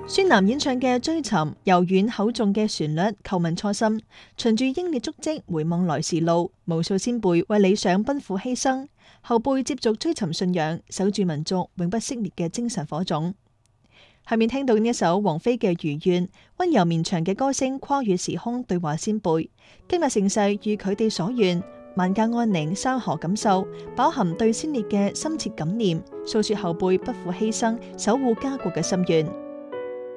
孫楠演唱嘅《追尋》，柔軟厚重嘅旋律叩問初心，循住英烈足跡回望來時路，無數先輩為理想奔赴犧牲，後輩接續追尋信仰，守住民族永不熄滅嘅精神火種。下面聽到呢一首王菲嘅《如願》，溫柔綿長嘅歌聲跨越時空對話先輩，今日盛世與佢哋所願，萬家安寧山河感受，飽含對先烈嘅深切感念，訴說後輩不負犧牲守護家國嘅心願。